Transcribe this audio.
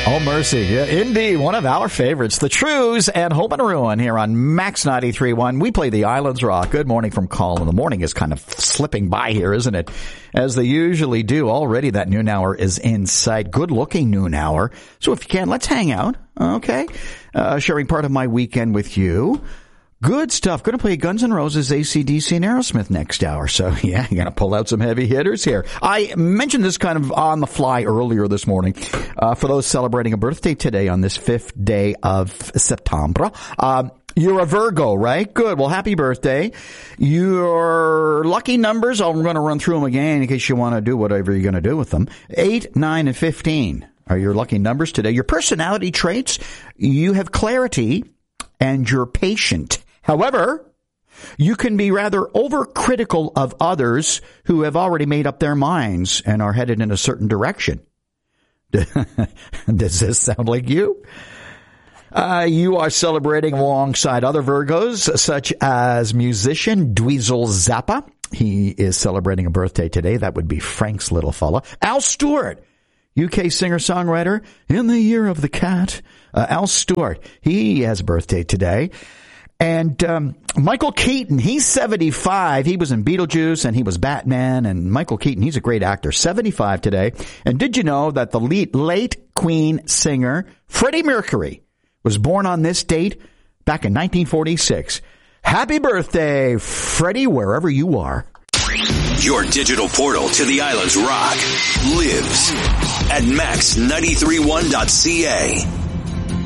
Oh, mercy. Yeah, indeed. One of our favorites, the Trues and Home and Ruin here on Max 93.1. We play the Islands Rock. Good morning from Colin. The morning is kind of slipping by here, isn't it? As they usually do. Already that noon hour is in sight. Good looking noon hour. So if you can, let's hang out. Okay. Sharing part of my weekend with you. Good stuff. Going to play Guns N' Roses, AC/DC, and Aerosmith next hour. So, yeah, you're going to pull out some heavy hitters here. I mentioned this kind of on the fly earlier this morning. For those celebrating a birthday today on this 5th day of September, you're a Virgo, right? Good. Well, happy birthday. Your lucky numbers, I'm going to run through them again in case you want to do whatever you're going to do with them. 8, 9, and 15 are your lucky numbers today. Your personality traits, you have clarity and you're patient. However, you can be rather overcritical of others who have already made up their minds and are headed in a certain direction. Does this sound like you? You are celebrating alongside other Virgos, such as musician Dweezil Zappa. He is celebrating a birthday today. That would be Frank's little fella. Al Stewart, UK singer-songwriter, in the year of the cat. Al Stewart, he has a birthday today. And Michael Keaton, he's 75. He was in Beetlejuice and he was Batman. And Michael Keaton, he's a great actor, 75 today. And did you know that the late Queen singer Freddie Mercury was born on this date back in 1946? Happy birthday, Freddie, wherever you are. Your digital portal to the Islands Rock lives at max931.ca.